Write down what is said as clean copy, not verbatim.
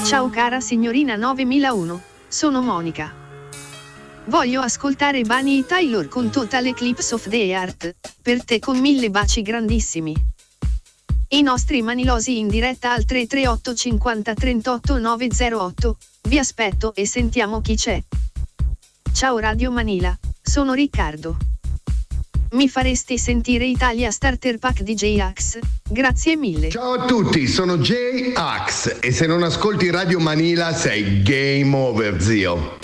Ciao cara signorina 9001, sono Monica. Voglio ascoltare Bunny Taylor con Total Eclipse of the Heart, per te con 1000 baci grandissimi. I nostri manilosi in diretta al 338 50 38 908, vi aspetto e sentiamo chi c'è. Ciao Radio Manila, sono Riccardo. Mi faresti sentire Italia Starter Pack di J-Ax? Grazie mille. Ciao a tutti, sono J-Ax e se non ascolti Radio Manila sei game over, zio.